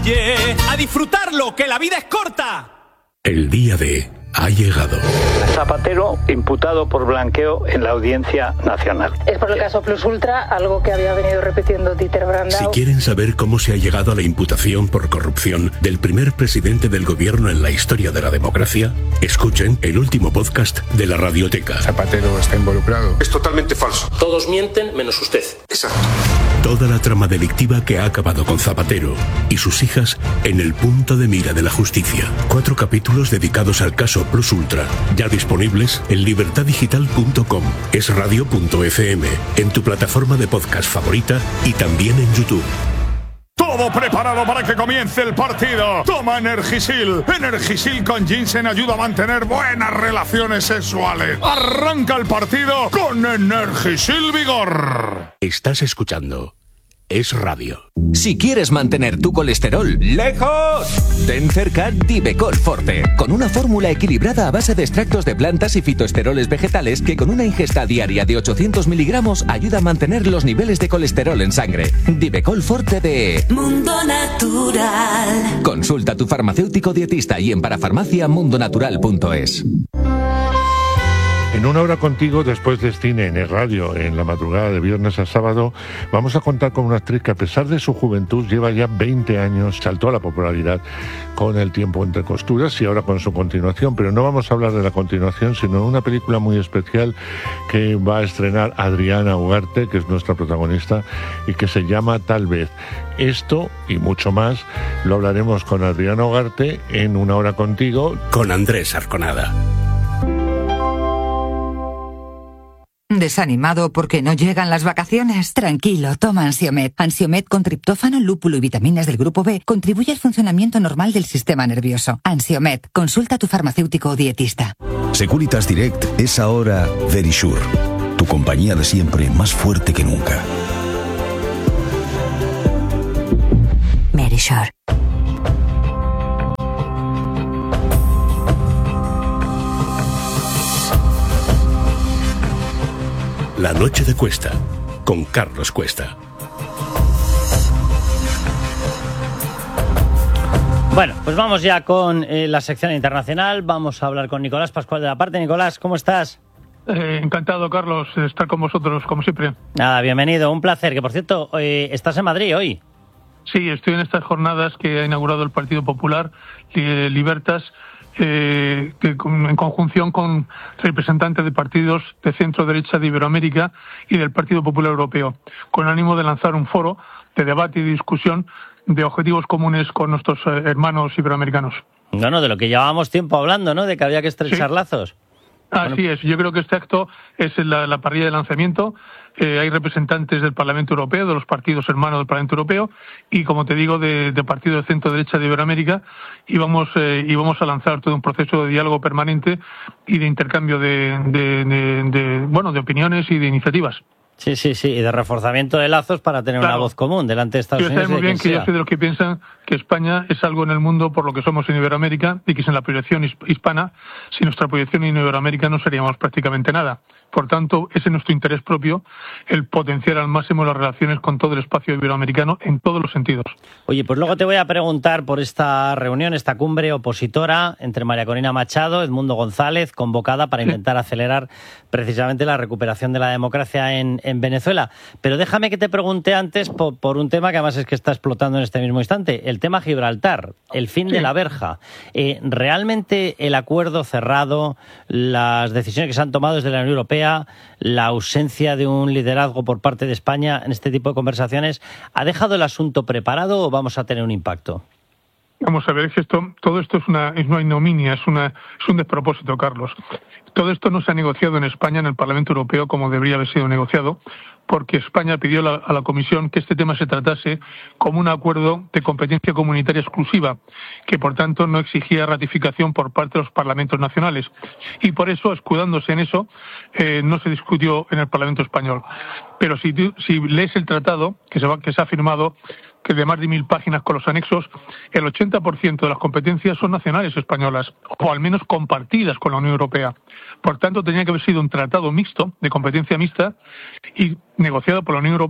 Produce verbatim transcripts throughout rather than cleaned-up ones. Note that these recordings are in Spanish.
fluye. ¡A disfrutarlo, que la vida es corta! El día D ha llegado. Zapatero imputado por blanqueo en la Audiencia Nacional. Es por el caso Plus Ultra, algo que había venido repitiendo Dieter Brandau. Si quieren saber cómo se ha llegado a la imputación por corrupción del primer presidente del gobierno en la historia de la democracia, escuchen el último podcast de la Radioteca. Zapatero está involucrado. Es totalmente falso. Todos mienten menos usted. Exacto. Toda la trama delictiva que ha acabado con Zapatero y sus hijas en el punto de mira de la justicia. Cuatro capítulos dedicados al caso Plus Ultra, ya disponibles en libertad digital punto com, es radio punto efe eme, en tu plataforma de podcast favorita y también en YouTube. Todo preparado para que comience el partido. Toma Energisil. Energisil con ginseng ayuda a mantener buenas relaciones sexuales. Arranca el partido con Energisil Vigor. Estás escuchando Es Radio. Si quieres mantener tu colesterol lejos, ten cerca Divecol Forte, con una fórmula equilibrada a base de extractos de plantas y fitoesteroles vegetales que con una ingesta diaria de ochocientos miligramos ayuda a mantener los niveles de colesterol en sangre. Divecol Forte de Mundo Natural. Consulta a tu farmacéutico dietista y en parafarmacia mundo natural punto es. En una hora contigo, después de cine en el radio, en la madrugada de viernes a sábado, vamos a contar con una actriz que a pesar de su juventud lleva ya veinte años, saltó a la popularidad con El tiempo entre costuras y ahora con su continuación, pero no vamos a hablar de la continuación, sino de una película muy especial que va a estrenar Adriana Ugarte, que es nuestra protagonista, y que se llama Tal vez. Esto y mucho más lo hablaremos con Adriana Ugarte en Una hora contigo, con Andrés Arconada. ¿Desanimado porque no llegan las vacaciones? Tranquilo, toma Ansiomed. Ansiomed con triptófano, lúpulo y vitaminas del grupo B contribuye al funcionamiento normal del sistema nervioso. Ansiomed, consulta a tu farmacéutico o dietista. Securitas Direct es ahora Verisure, tu compañía de siempre más fuerte que nunca. Verisure. La noche de Cuesta, con Carlos Cuesta. Bueno, pues vamos ya con eh, la sección internacional. Vamos a hablar con Nicolás Pascual de la Parte. Nicolás, ¿cómo estás? Eh, encantado, Carlos, de estar con vosotros, como siempre. Nada, bienvenido, un placer. Que, por cierto, eh, estás en Madrid hoy. Sí, estoy en estas jornadas que ha inaugurado el Partido Popular, eh, Libertas, Eh, que en conjunción con representantes de partidos de centro-derecha de Iberoamérica y del Partido Popular Europeo, con ánimo de lanzar un foro de debate y discusión de objetivos comunes con nuestros eh, hermanos iberoamericanos. Bueno, de lo que llevábamos tiempo hablando, ¿no? De que había que estrechar sí. lazos. Así bueno. es, yo creo que este acto es la, la parrilla de lanzamiento. Eh, hay representantes del Parlamento Europeo, de los partidos hermanos del Parlamento Europeo, y como te digo, de, de partidos de centro-derecha de Iberoamérica, y vamos, eh, y vamos a lanzar todo un proceso de diálogo permanente y de intercambio de, de, de, de, bueno, de opiniones y de iniciativas. Sí, sí, sí, y de reforzamiento de lazos para tener claro. una voz común delante de Estados yo Unidos. Yo sé muy bien que sea. Yo soy de los que piensan que España es algo en el mundo por lo que somos en Iberoamérica y que sin la proyección hispana, sin nuestra proyección en Iberoamérica no seríamos prácticamente nada. Por tanto, es en nuestro interés propio el potenciar al máximo las relaciones con todo el espacio iberoamericano en todos los sentidos. Oye, pues luego te voy a preguntar por esta reunión, esta cumbre opositora entre María Corina Machado, Edmundo González, convocada para intentar sí. acelerar precisamente la recuperación de la democracia en, en Venezuela. Pero déjame que te pregunte antes por, por un tema que además es que está explotando en este mismo instante, el tema Gibraltar, el fin sí. de la verja. Eh, ¿Realmente el acuerdo cerrado, las decisiones que se han tomado desde la Unión Europea, la ausencia de un liderazgo por parte de España en este tipo de conversaciones, ¿ha dejado el asunto preparado o vamos a tener un impacto? Vamos a ver, es que esto, todo esto es una, es una ignominia, es, una, es un despropósito, Carlos. Todo esto no se ha negociado en España, en el Parlamento Europeo, como debería haber sido negociado, porque España pidió la, a la Comisión que este tema se tratase como un acuerdo de competencia comunitaria exclusiva, que por tanto no exigía ratificación por parte de los parlamentos nacionales. Y por eso, escudándose en eso, eh, no se discutió en el Parlamento español. Pero si, si lees el tratado, que se, va, que se ha firmado, que de más de mil páginas con los anexos, el ochenta por ciento de las competencias son nacionales españolas, o al menos compartidas con la Unión Europea. Por tanto, tenía que haber sido un tratado mixto, de competencia mixta, y negociado por la Unión Europea,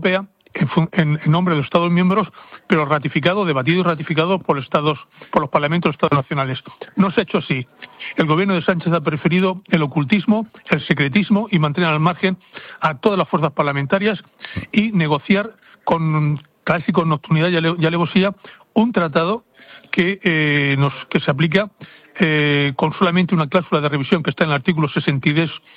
en, en nombre de los Estados miembros, pero ratificado, debatido y ratificado por los Estados, por los parlamentos de los Estados nacionales. No se ha hecho así. El gobierno de Sánchez ha preferido el ocultismo, el secretismo y mantener al margen a todas las fuerzas parlamentarias y negociar con casi con nocturnidad y alevosía un tratado que eh, nos que se aplica eh, con solamente una cláusula de revisión que está en el artículo sesenta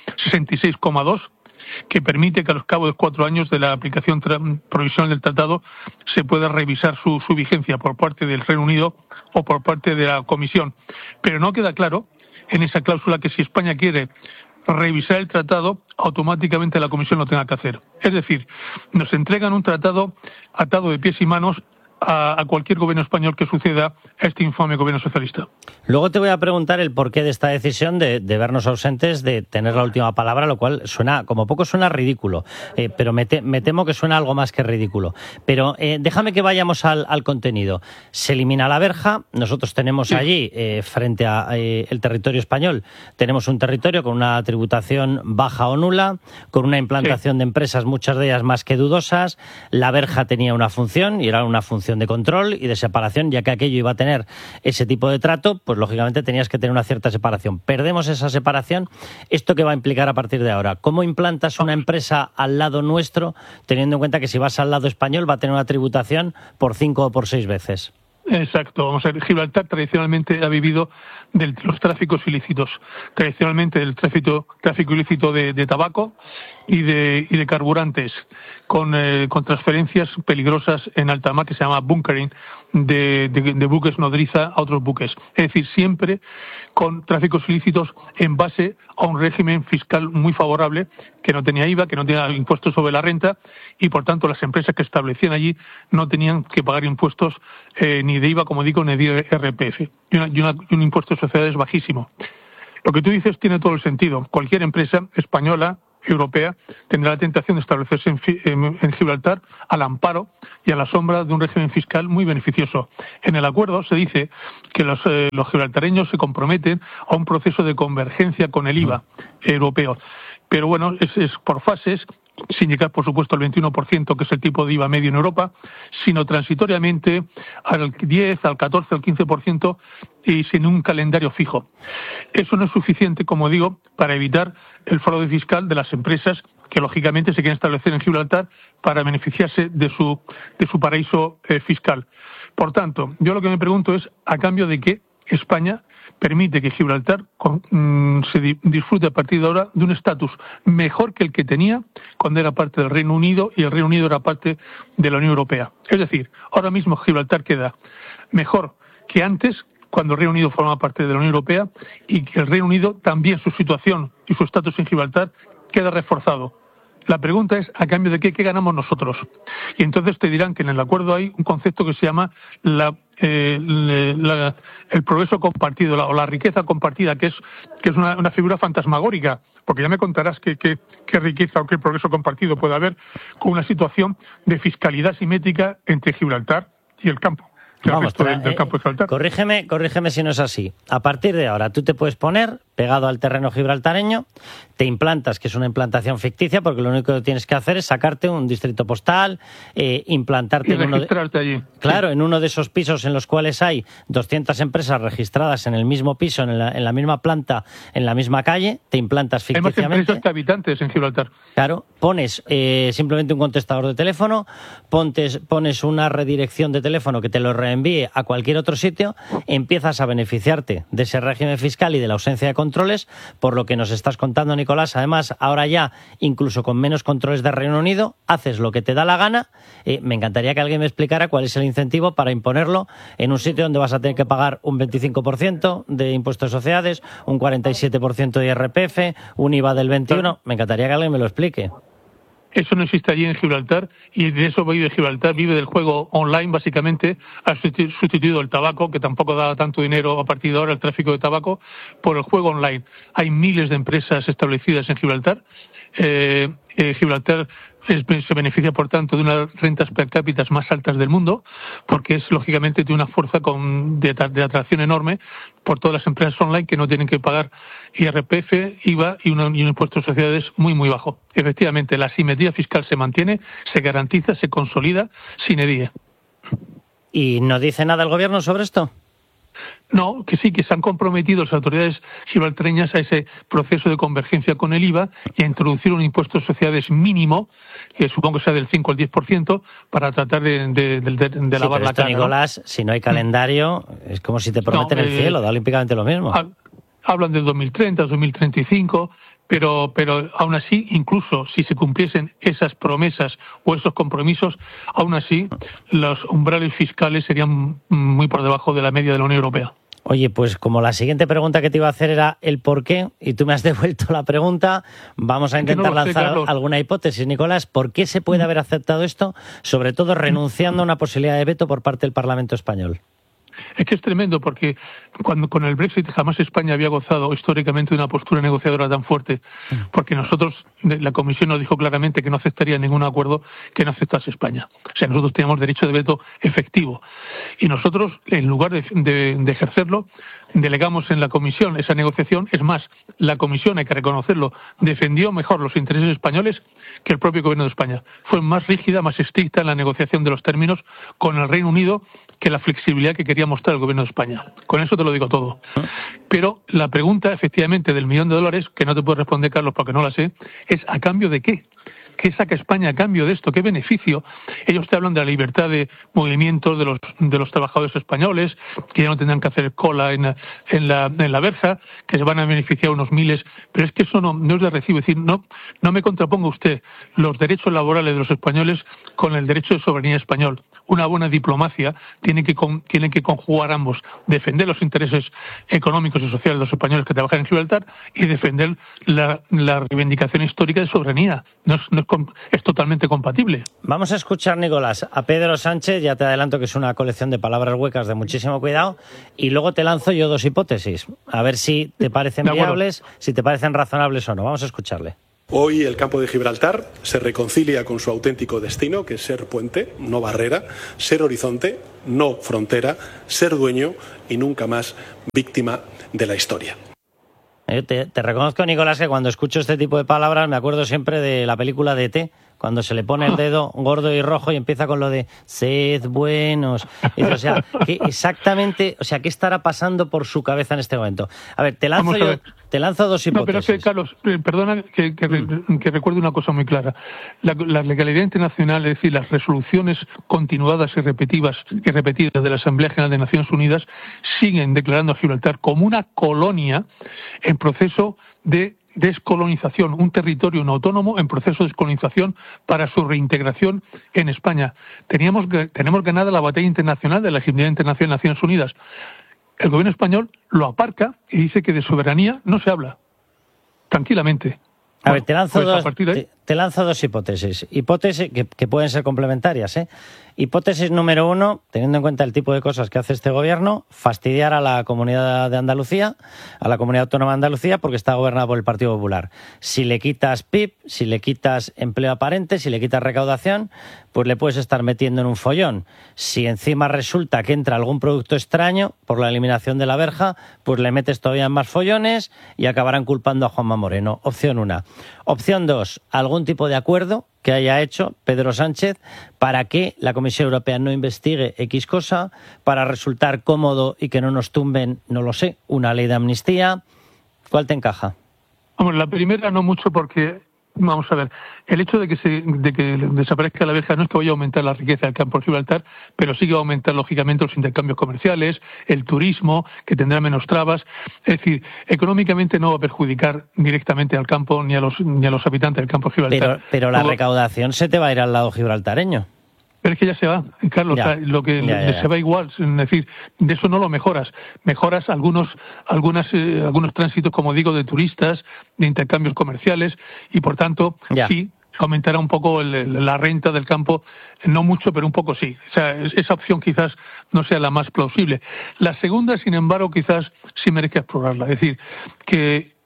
y seis coma dos, que permite que a los cabo de cuatro años de la aplicación provisional del tratado se pueda revisar su, su vigencia por parte del Reino Unido o por parte de la Comisión. Pero no queda claro en esa cláusula que si España quiere revisar el tratado, automáticamente la Comisión lo tenga que hacer. Es decir, nos entregan un tratado atado de pies y manos a, a cualquier gobierno español que suceda a este infame gobierno socialista. Luego te voy a preguntar el porqué de esta decisión de, de vernos ausentes, de tener la última palabra, lo cual suena, como poco suena ridículo, eh, pero me, te, me temo que suena algo más que ridículo. Pero eh, déjame que vayamos al, al contenido. Se elimina la verja, nosotros tenemos sí. allí, eh, frente a eh, el territorio español, tenemos un territorio con una tributación baja o nula, con una implantación sí. de empresas, muchas de ellas más que dudosas. La verja tenía una función, y era una función de control y de separación, ya que aquello iba a tener ese tipo de trato, pues lógicamente tenías que tener una cierta separación. Perdemos esa separación. ¿Esto qué va a implicar a partir de ahora? ¿Cómo implantas una empresa al lado nuestro, teniendo en cuenta que si vas al lado español va a tener una tributación por cinco o por seis veces? Exacto. Vamos a ver, Gibraltar tradicionalmente ha vivido de los tráficos ilícitos. Tradicionalmente del tráfico, tráfico ilícito de, de tabaco y de, y de carburantes, con, eh, con transferencias peligrosas en alta mar que se llama bunkering, de, de, de buques nodriza a otros buques. Es decir, siempre con tráficos ilícitos en base a un régimen fiscal muy favorable, que no tenía I V A, que no tenía impuestos sobre la renta, y por tanto las empresas que establecían allí no tenían que pagar impuestos eh, ni de I V A, como digo, ni de R P F, y, una, y, una, y un impuesto de sociedades bajísimo. Lo que tú dices tiene todo el sentido. Cualquier empresa española, europea, tendrá la tentación de establecerse en, en, en Gibraltar al amparo y a la sombra de un régimen fiscal muy beneficioso. En el acuerdo se dice que los, eh, los gibraltareños se comprometen a un proceso de convergencia con el I V A europeo. Pero bueno, es, es por fases, sin llegar por supuesto al veintiuno por ciento, que es el tipo de I V A medio en Europa, sino transitoriamente al diez, al catorce, al quince por ciento y sin un calendario fijo. Eso no es suficiente, como digo, para evitar el fraude fiscal de las empresas que lógicamente se quieren establecer en Gibraltar para beneficiarse de su, de su paraíso eh, fiscal. Por tanto, yo lo que me pregunto es a cambio de qué España permite que Gibraltar con, mmm, se di, disfrute a partir de ahora de un estatus mejor que el que tenía cuando era parte del Reino Unido y el Reino Unido era parte de la Unión Europea. Es decir, ahora mismo Gibraltar queda mejor que antes, cuando el Reino Unido formaba parte de la Unión Europea, y que el Reino Unido también su situación y su estatus en Gibraltar queda reforzado. La pregunta es, ¿a cambio de qué? ¿Qué ganamos nosotros? Y entonces te dirán que en el acuerdo hay un concepto que se llama la, eh, la, el progreso compartido, la, o la riqueza compartida, que es, que es una, una figura fantasmagórica, porque ya me contarás qué, qué, qué riqueza o qué progreso compartido puede haber con una situación de fiscalidad simétrica entre Gibraltar y el campo. Vamos, del, del campo de corrígeme, corrígeme si no es así. A partir de ahora, tú te puedes poner pegado al terreno gibraltareño, te implantas, que es una implantación ficticia, porque lo único que tienes que hacer es sacarte un distrito postal, eh, implantarte y en uno de, allí. Claro, sí. en uno de esos pisos en los cuales hay doscientas empresas registradas en el mismo piso, en la, en la misma planta, en la misma calle, te implantas ficticiamente. Hay más empresas que habitantes en Gibraltar. Claro, pones eh, simplemente un contestador de teléfono, pontes, pones una redirección de teléfono que te lo reenvíe a cualquier otro sitio, empiezas a beneficiarte de ese régimen fiscal y de la ausencia de controles, por lo que nos estás contando, Nicolás. Además, ahora ya, incluso con menos controles de Reino Unido, haces lo que te da la gana. Eh, me encantaría que alguien me explicara cuál es el incentivo para imponerlo en un sitio donde vas a tener que pagar un veinticinco por ciento de impuestos de sociedades, un cuarenta y siete por ciento de I R P F, un I V A del veintiuno por ciento. Me encantaría que alguien me lo explique. Eso no existe allí en Gibraltar, y de eso vive Gibraltar, vive del juego online básicamente. Ha sustituido el tabaco, que tampoco da tanto dinero a partir de ahora, el tráfico de tabaco, por el juego online. Hay miles de empresas establecidas en Gibraltar. Eh, eh, Gibraltar se beneficia, por tanto, de unas rentas per cápita más altas del mundo, porque es, lógicamente, de una fuerza con, de, de atracción enorme por todas las empresas online que no tienen que pagar I R P F, I V A y un, y un impuesto de sociedades muy, muy bajo. Efectivamente, la simetría fiscal se mantiene, se garantiza, se consolida sine die. ¿Y no dice nada el gobierno sobre esto? No, que sí, que se han comprometido las autoridades gibraltareñas a ese proceso de convergencia con el I V A y a introducir un impuesto de sociedades mínimo, que supongo que sea del cinco al diez por ciento, para tratar de, de, de, de, de sí, lavar pero la esto, cara. Nicolás, ¿no? Si no hay calendario, es como si te prometen no, eh, el cielo, da olímpicamente lo mismo. Hablan de dos mil treinta, dos mil treinta y cinco... Pero, pero aún así, incluso si se cumpliesen esas promesas o esos compromisos, aún así los umbrales fiscales serían muy por debajo de la media de la Unión Europea. Oye, pues como la siguiente pregunta que te iba a hacer era el por qué, y tú me has devuelto la pregunta, vamos a intentar no lanzar sé, alguna hipótesis. Nicolás, ¿por qué se puede haber aceptado esto, sobre todo renunciando a una posibilidad de veto por parte del Parlamento español? Es que es tremendo, porque cuando con el Brexit jamás España había gozado históricamente de una postura negociadora tan fuerte, porque nosotros, la Comisión nos dijo claramente que no aceptaría ningún acuerdo que no aceptase España. O sea, nosotros teníamos derecho de veto efectivo. Y nosotros, en lugar de, de, de ejercerlo, delegamos en la Comisión esa negociación. Es más, la Comisión, hay que reconocerlo, defendió mejor los intereses españoles que el propio Gobierno de España. Fue más rígida, más estricta en la negociación de los términos con el Reino Unido que la flexibilidad que quería mostrar el Gobierno de España. Con eso te lo digo todo. Pero la pregunta, efectivamente, del millón de dólares, que no te puedo responder, Carlos, porque no la sé, es ¿a cambio de qué? ¿Qué saca España a cambio de esto? ¿Qué beneficio? Ellos te hablan de la libertad de movimientos de los de los trabajadores españoles, que ya no tendrán que hacer cola en, en, la, en la verja, que se van a beneficiar unos miles, pero es que eso no, no es de recibo. Es decir, no, no me contraponga usted los derechos laborales de los españoles con el derecho de soberanía español. Una buena diplomacia tiene que, con, tiene que conjugar ambos, defender los intereses económicos y sociales de los españoles que trabajan en Gibraltar y defender la, la reivindicación histórica de soberanía. No es, no es, es totalmente compatible. Vamos a escuchar, Nicolás, a Pedro Sánchez, ya te adelanto que es una colección de palabras huecas de muchísimo cuidado, y luego te lanzo yo dos hipótesis, a ver si te parecen viables, si te parecen razonables o no. Vamos a escucharle. Hoy el campo de Gibraltar se reconcilia con su auténtico destino, que es ser puente, no barrera, ser horizonte, no frontera, ser dueño y nunca más víctima de la historia. Eh, te, te reconozco, Nicolás, que cuando escucho este tipo de palabras me acuerdo siempre de la película de E T, cuando se le pone el dedo gordo y rojo y empieza con lo de sed buenos. Y, o sea, ¿qué exactamente, o sea, qué estará pasando por su cabeza en este momento? A ver, te lanzo yo, te lanzo dos hipótesis. No, pero es que, Carlos, perdona que, que, mm. que recuerde una cosa muy clara. La, la legalidad internacional, es decir, las resoluciones continuadas y repetidas, y repetidas de la Asamblea General de Naciones Unidas siguen declarando a Gibraltar como una colonia en proceso de descolonización, un territorio no autónomo en proceso de descolonización para su reintegración en España. Teníamos, tenemos ganada la batalla internacional de la Asamblea Internacional de Naciones Unidas. El gobierno español lo aparca y dice que de soberanía no se habla. Tranquilamente. A ver, te lanzo, pues dos, te, te lanzo dos hipótesis. Hipótesis que, que pueden ser complementarias, ¿eh? Hipótesis número uno, teniendo en cuenta el tipo de cosas que hace este gobierno, fastidiar a la Comunidad de Andalucía, a la Comunidad Autónoma de Andalucía, porque está gobernada por el Partido Popular. Si le quitas P I B, si le quitas empleo aparente, si le quitas recaudación, pues le puedes estar metiendo en un follón. Si encima resulta que entra algún producto extraño por la eliminación de la verja, pues le metes todavía más follones y acabarán culpando a Juanma Moreno. Opción una. Opción dos, algún tipo de acuerdo que haya hecho Pedro Sánchez para que la Comisión Europea no investigue X cosa, para resultar cómodo y que no nos tumben, no lo sé, una ley de amnistía. ¿Cuál te encaja? Vamos, la primera no mucho porque, vamos a ver, el hecho de que se, de que desaparezca la verja no es que vaya a aumentar la riqueza del campo de Gibraltar, pero sí que va a aumentar lógicamente los intercambios comerciales, el turismo, que tendrá menos trabas. Es decir, económicamente no va a perjudicar directamente al campo ni a los ni a los habitantes del campo de Gibraltar. Pero, pero la Luego, recaudación se te va a ir al lado gibraltareño. Pero es que ya se va, Carlos, ya, lo que ya, ya, ya. se va igual, es decir, de eso no lo mejoras. Mejoras algunos algunas eh, algunos tránsitos, como digo, de turistas, de intercambios comerciales, y por tanto, ya. sí, aumentará un poco el, la renta del campo, no mucho, pero un poco sí. O sea, esa opción quizás no sea la más plausible. La segunda, sin embargo, quizás sí merezca explorarla. Es decir, que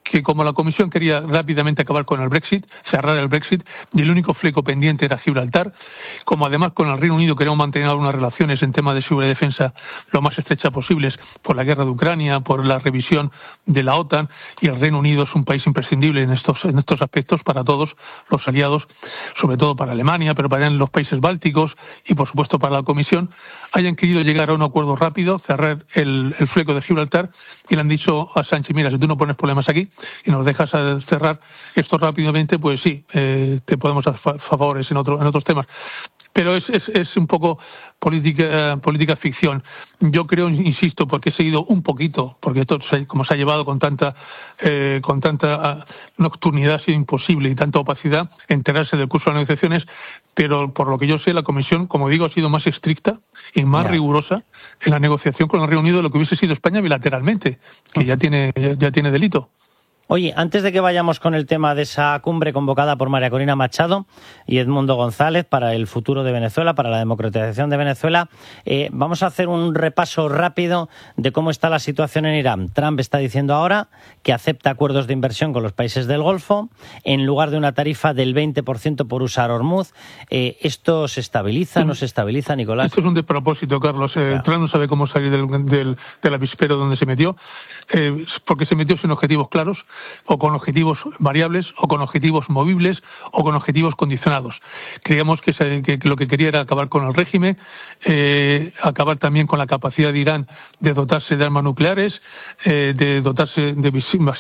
que como la Comisión quería rápidamente acabar con el Brexit, cerrar el Brexit, y el único fleco pendiente era Gibraltar, como además con el Reino Unido queríamos mantener unas relaciones en temas de seguridad y defensa lo más estrechas posibles por la guerra de Ucrania, por la revisión de la OTAN, y el Reino Unido es un país imprescindible en estos, en estos aspectos para todos los aliados, sobre todo para Alemania, pero para los países bálticos y por supuesto para la Comisión, hayan querido llegar a un acuerdo rápido, cerrar el, el fleco de Gibraltar, y le han dicho a Sánchez, mira, si tú no pones problemas aquí y nos dejas cerrar esto rápidamente, pues sí, eh, te podemos hacer favores en, otro, en otros temas. Pero es, es, es un poco política, política ficción. Yo creo, insisto, porque he seguido un poquito, porque esto como se ha llevado con tanta eh, con tanta nocturnidad, ha sido imposible, y tanta opacidad enterarse del curso de las negociaciones, pero por lo que yo sé, la Comisión, como digo, ha sido más estricta y más yeah. rigurosa en la negociación con el Reino Unido de lo que hubiese sido España bilateralmente, que ya tiene, ya, ya tiene delito. Oye, antes de que vayamos con el tema de esa cumbre convocada por María Corina Machado y Edmundo González para el futuro de Venezuela, para la democratización de Venezuela, eh, vamos a hacer un repaso rápido de cómo está la situación en Irán. Trump está diciendo ahora que acepta acuerdos de inversión con los países del Golfo en lugar de una tarifa del veinte por ciento por usar Hormuz. Eh, ¿Esto se estabiliza, no se estabiliza, Nicolás? Esto es un despropósito, Carlos. Eh, claro. Trump no sabe cómo salir del, del, del avispero donde se metió, eh, porque se metió sin objetivos claros, o con objetivos variables, o con objetivos movibles, o con objetivos condicionados. Creíamos que, se, que, que lo que quería era acabar con el régimen, eh, acabar también con la capacidad de Irán de dotarse de armas nucleares, eh, de dotarse de misiles,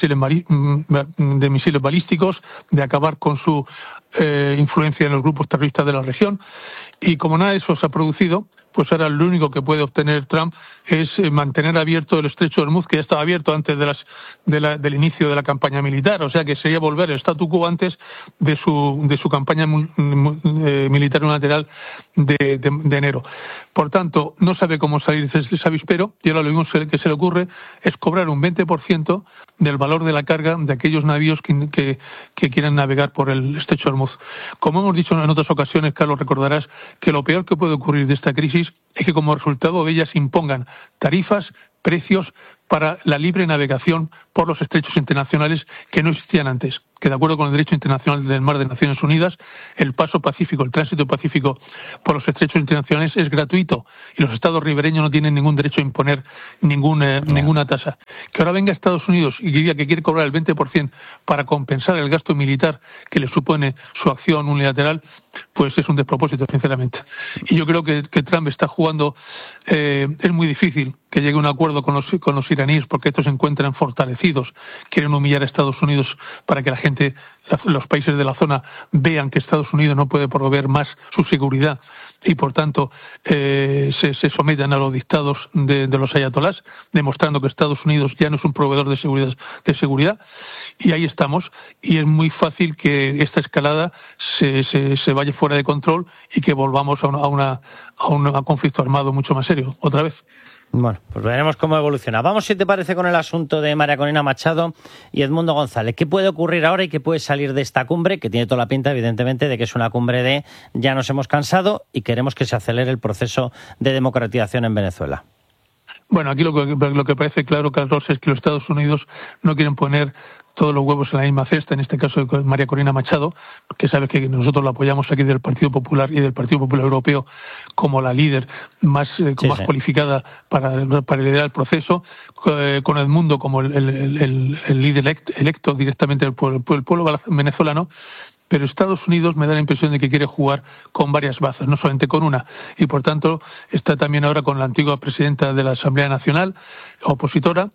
de misiles balísticos, de acabar con su eh, influencia en los grupos terroristas de la región. Y como nada de eso se ha producido, pues ahora lo único que puede obtener Trump es mantener abierto el estrecho de Hormuz, que ya estaba abierto antes de las, de la, del inicio de la campaña militar, o sea que sería volver el statu quo antes de su, de su campaña mu, mu, eh, militar unilateral de, de, de enero. Por tanto, no sabe cómo salir de ese avispero, y ahora lo mismo que se le ocurre es cobrar un veinte por ciento del valor de la carga de aquellos navíos que, que, que quieran navegar por el estrecho de Hormuz. Como hemos dicho en otras ocasiones, Carlos, recordarás que lo peor que puede ocurrir de esta crisis es que como resultado de ellas se impongan tarifas, precios para la libre navegación por los estrechos internacionales que no existían antes, que de acuerdo con el derecho internacional del mar de Naciones Unidas, el paso pacífico, el tránsito pacífico por los estrechos internacionales es gratuito y los estados ribereños no tienen ningún derecho a imponer ningún, eh, no. ninguna tasa. Que ahora venga Estados Unidos y diga que quiere cobrar el veinte por ciento para compensar el gasto militar que le supone su acción unilateral, pues es un despropósito, sinceramente. Y yo creo que, que Trump está jugando, eh, es muy difícil que llegue a un acuerdo con los, con los iraníes, porque estos se encuentran fortalecidos, quieren humillar a Estados Unidos para que la gente, los países de la zona, vean que Estados Unidos no puede proveer más su seguridad y por tanto eh, se, se sometan a los dictados de, de los ayatolás, demostrando que Estados Unidos ya no es un proveedor de seguridad, de seguridad, y ahí estamos, y es muy fácil que esta escalada se, se, se vaya fuera de control y que volvamos a, una, a, una, a un conflicto armado mucho más serio, otra vez. Bueno, pues veremos cómo evoluciona. Vamos, si te parece, con el asunto de María Corina Machado y Edmundo González. ¿Qué puede ocurrir ahora y qué puede salir de esta cumbre? Que tiene toda la pinta, evidentemente, de que es una cumbre de ya nos hemos cansado y queremos que se acelere el proceso de democratización en Venezuela. Bueno, aquí lo que, lo que parece claro, Carlos, es que los Estados Unidos no quieren poner todos los huevos en la misma cesta, en este caso de María Corina Machado, que sabe que nosotros la apoyamos aquí del Partido Popular y del Partido Popular Europeo como la líder más, eh, sí, más sí. cualificada para, para liderar el proceso, eh, con Edmundo como el, el, el, el líder electo, electo directamente por el, por el pueblo venezolano. Pero Estados Unidos me da la impresión de que quiere jugar con varias bazas, no solamente con una, y por tanto está también ahora con la antigua presidenta de la Asamblea Nacional, opositora,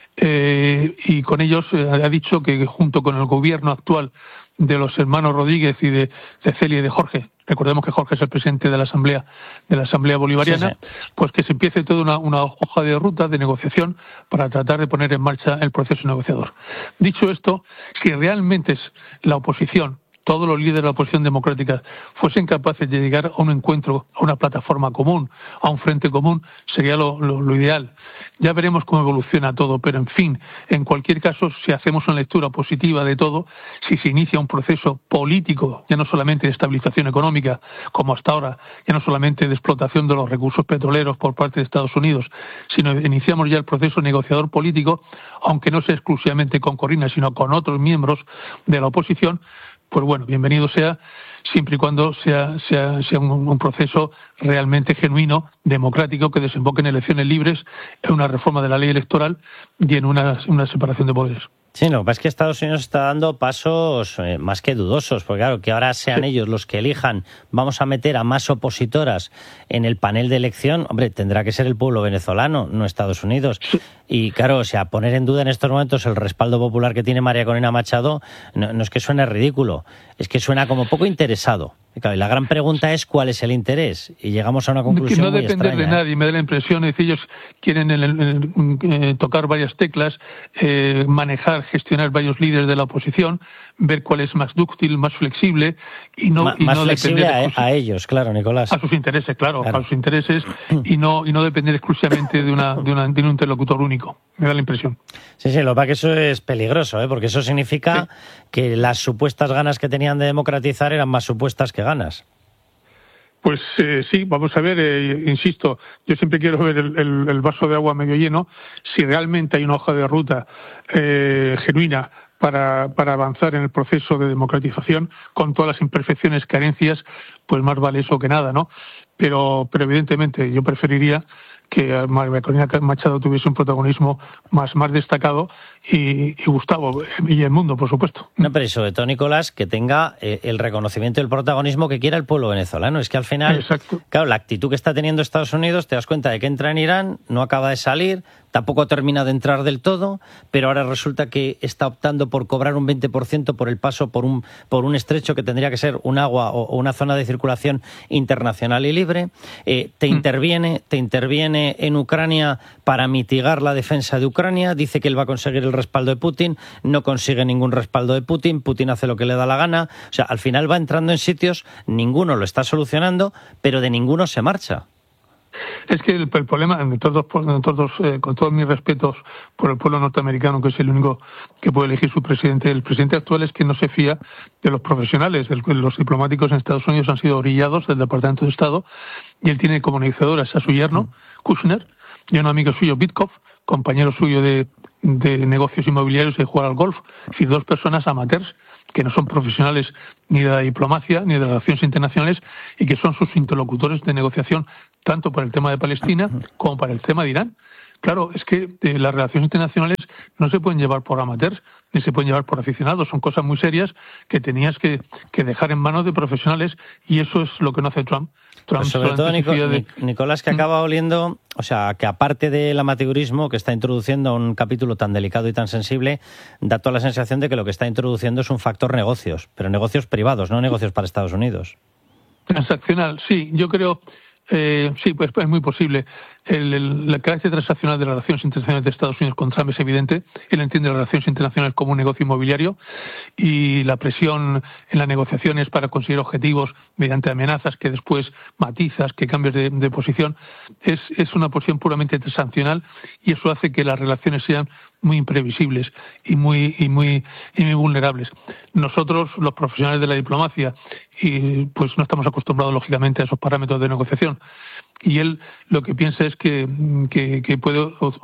Eh, y con ellos eh, ha dicho que junto con el gobierno actual de los hermanos Rodríguez y de, de Celia y de Jorge, recordemos que Jorge es el presidente de la Asamblea de la Asamblea Bolivariana, sí, sí. pues que se empiece toda una, una hoja de ruta de negociación para tratar de poner en marcha el proceso negociador. Dicho esto, si realmente es la oposición todos los líderes de la oposición democrática fuesen capaces de llegar a un encuentro, a una plataforma común, a un frente común, sería lo, lo, lo ideal. Ya veremos cómo evoluciona todo, pero en fin, en cualquier caso, si hacemos una lectura positiva de todo, si se inicia un proceso político, ya no solamente de estabilización económica, como hasta ahora, ya no solamente de explotación de los recursos petroleros por parte de Estados Unidos, sino iniciamos ya el proceso negociador político, aunque no sea exclusivamente con Corina, sino con otros miembros de la oposición, pues bueno, bienvenido sea, siempre y cuando sea, sea, sea un, un proceso realmente genuino, democrático, que desemboque en elecciones libres, en una reforma de la ley electoral y en una, una separación de poderes. Sí, lo que pasa es que Estados Unidos está dando pasos eh, más que dudosos, porque claro, que ahora sean sí. ellos los que elijan, vamos a meter a más opositoras en el panel de elección, hombre, tendrá que ser el pueblo venezolano, no Estados Unidos. Sí. Y claro, o sea, poner en duda en estos momentos el respaldo popular que tiene María Corina Machado, no, no es que suene ridículo, es que suena como poco interesado. Y claro, y la gran pregunta es cuál es el interés, y llegamos a una conclusión no muy depender extraña, de nadie, ¿eh? Me da la impresión de que ellos quieren el, el, el, eh, tocar varias teclas, eh, manejar, gestionar varios líderes de la oposición, ver cuál es más dúctil, más flexible y no, Ma, y más no flexible depender a, a ellos, claro, Nicolás. A sus intereses, claro, claro. a sus intereses y no y no depender exclusivamente de una de, una, de un interlocutor único. Me da la impresión. Sí, sí, lo que pasa es que eso es peligroso, ¿eh? Porque eso significa sí. que las supuestas ganas que tenían de democratizar eran más supuestas que ganas. Pues eh, sí, vamos a ver, eh, insisto, yo siempre quiero ver el, el, el vaso de agua medio lleno. Si realmente hay una hoja de ruta eh, genuina para, para avanzar en el proceso de democratización, con todas las imperfecciones, carencias, pues más vale eso que nada, ¿no? Pero, pero evidentemente yo preferiría que María Corina Machado tuviese un protagonismo más, más destacado y, y Gustavo y el mundo, por supuesto. No, pero y sobre todo, Nicolás, que tenga eh, el reconocimiento y el protagonismo que quiera el pueblo venezolano. Es que al final, Exacto. claro, la actitud que está teniendo Estados Unidos, te das cuenta de que entra en Irán, no acaba de salir, tampoco termina de entrar del todo, pero ahora resulta que está optando por cobrar un veinte por ciento por el paso por un, por un estrecho que tendría que ser un agua o, o una zona de circulación internacional y libre. Eh, te mm. interviene, te interviene en Ucrania para mitigar la defensa de Ucrania, dice que él va a conseguir el respaldo de Putin, no consigue ningún respaldo de Putin, Putin hace lo que le da la gana, o sea, al final va entrando en sitios, ninguno lo está solucionando, pero de ninguno se marcha. Es que el, el problema, de todos, de todos, eh, con todos mis respetos por el pueblo norteamericano, que es el único que puede elegir su presidente, el presidente actual es que no se fía de los profesionales. El, los diplomáticos en Estados Unidos han sido orillados del Departamento de Estado y él tiene como negociadoras a su yerno, Kushner, y a un amigo suyo, Bitkov, compañero suyo de, de negocios inmobiliarios y de jugar al golf, es decir, dos personas amateurs que no son profesionales ni de la diplomacia ni de las relaciones internacionales y que son sus interlocutores de negociación tanto para el tema de Palestina como para el tema de Irán. Claro, es que eh, las relaciones internacionales no se pueden llevar por amateurs ni se pueden llevar por aficionados, son cosas muy serias que tenías que, que dejar en manos de profesionales y eso es lo que no hace Trump. Trump pues sobre todo, Nico, de... Nicolás, que acaba oliendo, o sea, que aparte del amateurismo que está introduciendo un capítulo tan delicado y tan sensible, da toda la sensación de que lo que está introduciendo es un factor negocios, pero negocios privados, no negocios para Estados Unidos. Transaccional, sí, yo creo... Eh, sí, pues es muy posible. El, el, el carácter transaccional de las relaciones internacionales de Estados Unidos con Trump es evidente. Él entiende las relaciones internacionales como un negocio inmobiliario y la presión en las negociaciones para conseguir objetivos mediante amenazas que después matizas, que cambias de, de posición, es, es una posición puramente transaccional y eso hace que las relaciones sean muy imprevisibles y muy y muy y muy vulnerables. Nosotros, los profesionales de la diplomacia, y pues no estamos acostumbrados lógicamente a esos parámetros de negociación. Y él lo que piensa es que, que, que puede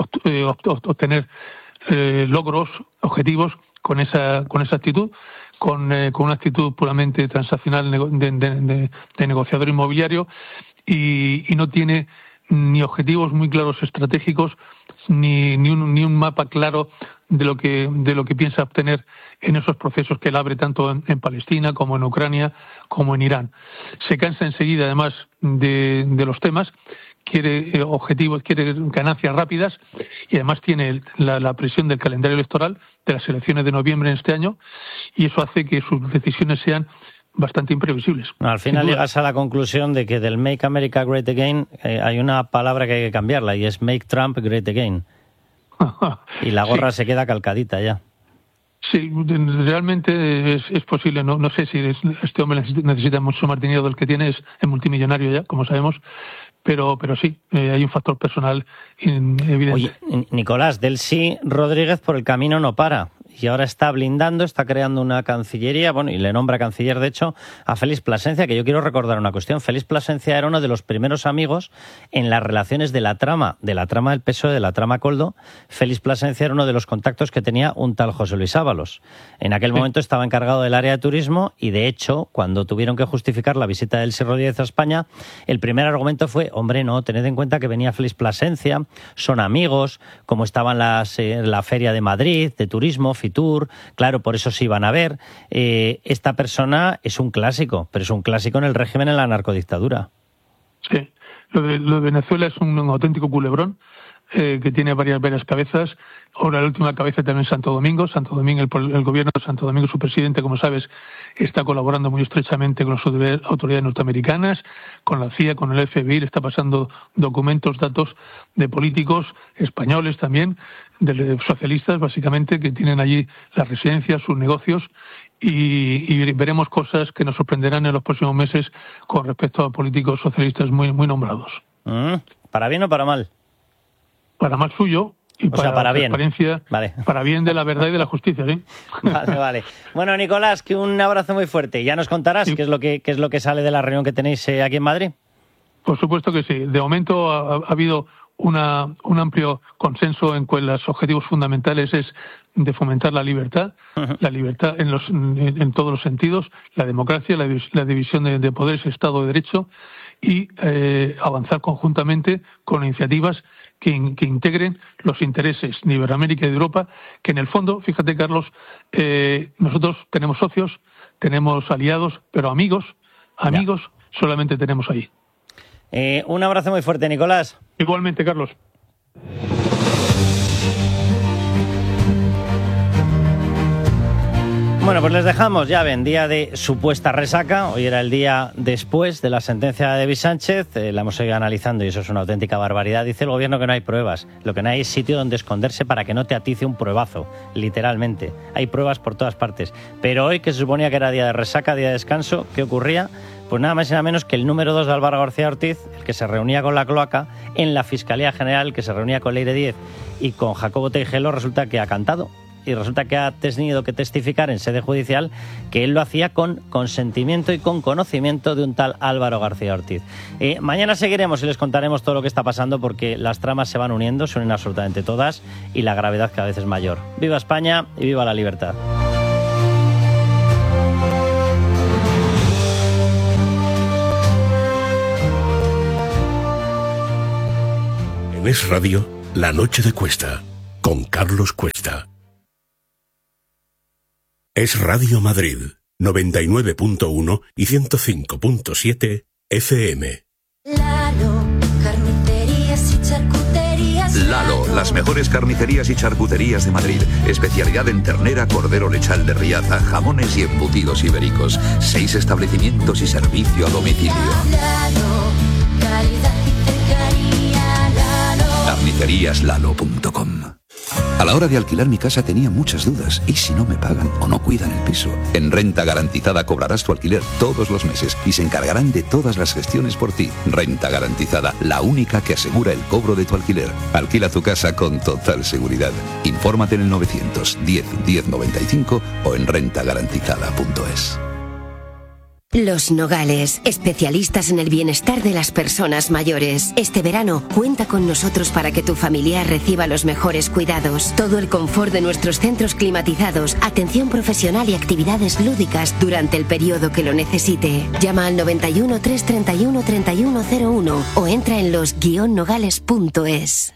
obtener eh, logros, objetivos con esa con esa actitud, con, eh, con una actitud puramente transaccional de, de, de, de negociador inmobiliario y, y no tiene ni objetivos muy claros estratégicos ni ni un ni un mapa claro de lo que de lo que piensa obtener en esos procesos que él abre tanto en, en Palestina como en Ucrania como en Irán. Se cansa enseguida además de, de los temas, quiere eh, objetivos, quiere ganancias rápidas y además tiene el, la, la presión del calendario electoral de las elecciones de noviembre en este año y eso hace que sus decisiones sean bastante imprevisibles. No, al final llegas a la conclusión de que del Make America Great Again eh, hay una palabra que hay que cambiarla y es Make Trump Great Again. Y la gorra sí. se queda calcadita ya. Sí, realmente es, es posible. No, no sé si es, este hombre necesita mucho más dinero del que tiene, es, es multimillonario ya, como sabemos. Pero, pero sí, eh, hay un factor personal evidente. Oye, Nicolás, Delcy Rodríguez por el camino no para. Y ahora está blindando, está creando una cancillería, bueno, y le nombra canciller, de hecho, a Félix Plasencia, que yo quiero recordar una cuestión. Félix Plasencia era uno de los primeros amigos en las relaciones de la trama, de la trama del P S O E, de la trama Koldo. Félix Plasencia era uno de los contactos que tenía un tal José Luis Ábalos. En aquel sí. momento estaba encargado del área de turismo y, de hecho, cuando tuvieron que justificar la visita de Delcy Rodríguez a España, el primer argumento fue, hombre, no, tened en cuenta que venía Félix Plasencia, son amigos, como estaban las, eh, la Feria de Madrid, de turismo, Fitur, claro, por eso se iban a ver. Eh, esta persona es un clásico, pero es un clásico en el régimen, en la narcodictadura. Sí, lo de, lo de Venezuela es un, un auténtico culebrón eh, que tiene varias, varias cabezas. Ahora la última cabeza también es Santo Domingo. Santo Domingo, el, el gobierno de Santo Domingo, su presidente, como sabes, está colaborando muy estrechamente con las autoridades norteamericanas, con la C I A, con el F B I, le está pasando documentos, datos de políticos españoles también, de socialistas básicamente, que tienen allí las residencias, sus negocios, y, y veremos cosas que nos sorprenderán en los próximos meses con respecto a políticos socialistas muy, muy nombrados. Mm, ¿Para bien o para mal? Para mal suyo. Y o para, sea, para bien. Vale. Para bien de la verdad y de la justicia, ¿sí? Vale, vale. Bueno, Nicolás, que un abrazo muy fuerte. Ya nos contarás sí. qué es lo que qué es lo que sale de la reunión que tenéis eh, aquí en Madrid. Por supuesto que sí. De momento ha, ha habido una, un amplio consenso en que los objetivos fundamentales es de fomentar la libertad, uh-huh. la libertad en, los, en, en todos los sentidos, la democracia, la, la división de, de poderes, Estado de Derecho, y eh, avanzar conjuntamente con iniciativas que, que integren los intereses de Iberoamérica y de Europa, que en el fondo, fíjate, Carlos, eh, nosotros tenemos socios, tenemos aliados, pero amigos, amigos ya. solamente tenemos ahí. Eh, un abrazo muy fuerte, Nicolás. Igualmente, Carlos. Bueno, pues les dejamos, ya ven, día de supuesta resaca. Hoy era el día después de la sentencia de David Sánchez, eh, la hemos seguido analizando y eso es una auténtica barbaridad. Dice el gobierno que no hay pruebas, lo que no hay es sitio donde esconderse para que no te atice un pruebazo, literalmente. Hay pruebas por todas partes. Pero hoy, que se suponía que era día de resaca, día de descanso, ¿qué ocurría? Pues nada más y nada menos que el número dos de Álvaro García Ortiz, el que se reunía con la cloaca en la Fiscalía General, el que se reunía con Leire Díez y con Jacobo Teijelo, resulta que ha cantado. Y resulta que ha tenido que testificar en sede judicial que él lo hacía con consentimiento y con conocimiento de un tal Álvaro García Ortiz. Eh, mañana seguiremos y les contaremos todo lo que está pasando porque las tramas se van uniendo, se unen absolutamente todas y la gravedad cada vez es mayor. ¡Viva España y viva la libertad! En Es Radio, La Noche de Cuesta, con Carlos Cuesta. Es Radio Madrid, noventa y nueve punto uno y ciento cinco punto siete F M. Lalo, carnicerías y charcuterías. Lalo, las mejores carnicerías y charcuterías de Madrid. Especialidad en ternera, cordero lechal de Riaza, jamones y embutidos ibéricos. Seis establecimientos y servicio a domicilio. Lalo, calidad y cercanía. Lalo. carnicerías lalo punto com. A la hora de alquilar mi casa tenía muchas dudas. ¿Y si no me pagan o no cuidan el piso? En Renta Garantizada cobrarás tu alquiler todos los meses y se encargarán de todas las gestiones por ti. Renta Garantizada, la única que asegura el cobro de tu alquiler. Alquila tu casa con total seguridad. Infórmate en el novecientos diez diez noventa y cinco o en renta garantizada punto es. Los Nogales, especialistas en el bienestar de las personas mayores. Este verano, cuenta con nosotros para que tu familiar reciba los mejores cuidados. Todo el confort de nuestros centros climatizados, atención profesional y actividades lúdicas durante el periodo que lo necesite. Llama al noventa y uno, trescientos treinta y uno, treinta y uno cero uno o entra en los guion nogales punto es.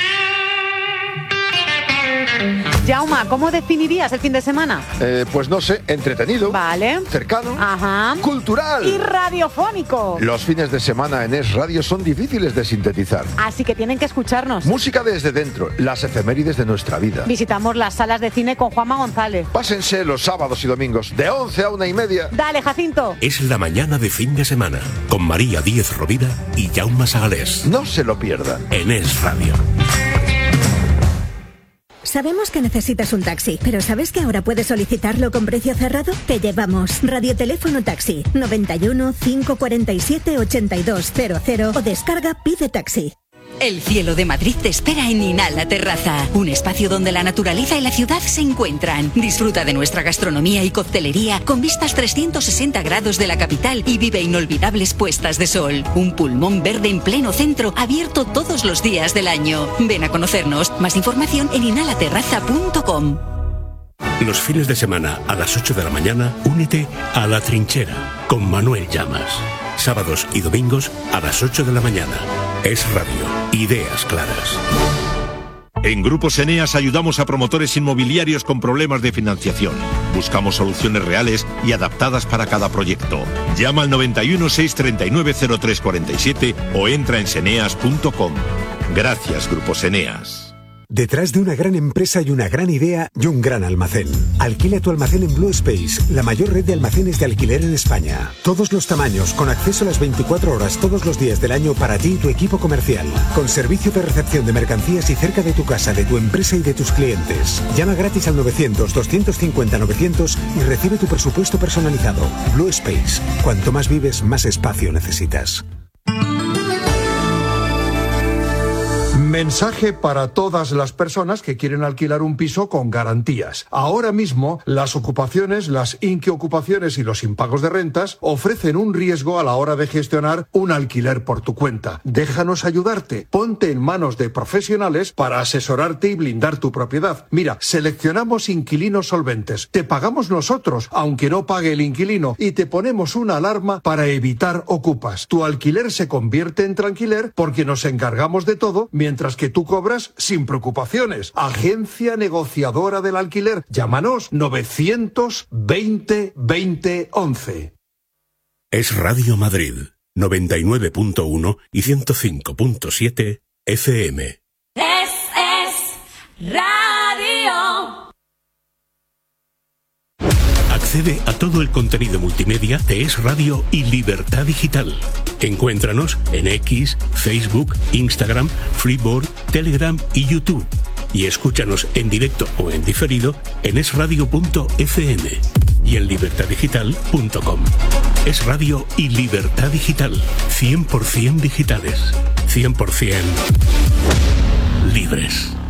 Jauma, ¿cómo definirías el fin de semana? Eh, pues no sé, entretenido. Vale. Cercano. Ajá. Cultural. Y radiofónico. Los fines de semana en Es Radio son difíciles de sintetizar. Así que tienen que escucharnos. Música desde dentro, las efemérides de nuestra vida. Visitamos las salas de cine con Juanma González. Pásense los sábados y domingos, de once a una y media. Dale, Jacinto. Es la mañana de fin de semana, con María Díez Rovira y Jaume Sagalés. No se lo pierdan. En Es Radio. Sabemos que necesitas un taxi, pero ¿sabes que ahora puedes solicitarlo con precio cerrado? Te llevamos. Radioteléfono Taxi noventa y uno, cinco cuarenta y siete, ochenta y dos cero cero o descarga Pide Taxi. El cielo de Madrid te espera en Inala Terraza, un espacio donde la naturaleza y la ciudad se encuentran. Disfruta de nuestra gastronomía y coctelería con vistas trescientos sesenta grados de la capital y vive inolvidables puestas de sol. Un pulmón verde en pleno centro, abierto todos los días del año. Ven a conocernos. Más información en inalaterraza punto com. Los fines de semana a las ocho de la mañana, únete a La Trinchera con Manuel Llamas. Sábados y domingos a las ocho de la mañana. Es Radio. Ideas claras. En Grupos Eneas ayudamos a promotores inmobiliarios con problemas de financiación. Buscamos soluciones reales y adaptadas para cada proyecto. Llama al noventa y uno, seiscientos treinta y nueve, cero tres cuarenta y siete o entra en seneas punto com. Gracias, Grupos Eneas. Detrás de una gran empresa hay una gran idea y un gran almacén. Alquila tu almacén en Blue Space, la mayor red de almacenes de alquiler en España. Todos los tamaños, con acceso a las veinticuatro horas todos los días del año para ti y tu equipo comercial. Con servicio de recepción de mercancías y cerca de tu casa, de tu empresa y de tus clientes. Llama gratis al novecientos, doscientos cincuenta, novecientos y recibe tu presupuesto personalizado. Blue Space. Cuanto más vives, más espacio necesitas. Mensaje para todas las personas que quieren alquilar un piso con garantías. Ahora mismo, las ocupaciones, las inquiocupaciones y los impagos de rentas ofrecen un riesgo a la hora de gestionar un alquiler por tu cuenta. Déjanos ayudarte. Ponte en manos de profesionales para asesorarte y blindar tu propiedad. Mira, seleccionamos inquilinos solventes. Te pagamos nosotros, aunque no pague el inquilino, y te ponemos una alarma para evitar ocupas. Tu alquiler se convierte en tranquiler porque nos encargamos de todo, mientras que tú cobras sin preocupaciones. Agencia negociadora del alquiler. Llámanos novecientos veinte, veinte, once. Es Radio Madrid, noventa y nueve punto uno y ciento cinco punto siete F M. Es, es radio. Accede a todo el contenido multimedia de Es Radio y Libertad Digital. Encuéntranos en X, Facebook, Instagram, Freeboard, Telegram y YouTube. Y escúchanos en directo o en diferido en es radio punto f m y en libertad digital punto com. Es Radio y Libertad Digital. cien por ciento digitales. cien por ciento libres.